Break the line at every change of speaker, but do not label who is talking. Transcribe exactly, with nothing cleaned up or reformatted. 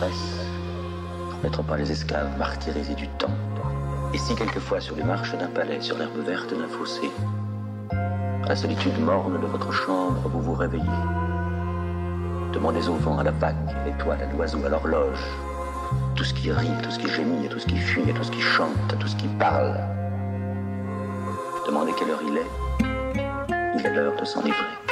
l'ivresse, pour n'être pas les esclaves martyrisés du temps. Et si quelquefois sur les marches d'un palais, sur l'herbe verte d'un fossé, à la solitude morne de votre chambre, vous vous réveillez, demandez au vent, à la vague, à l'étoile, à l'oiseau, à l'horloge, tout ce qui rit, tout ce qui gémit, tout ce qui fuit, tout ce qui chante, tout ce qui parle. Demandez quelle heure il est. Il est l'heure de s'enivrer.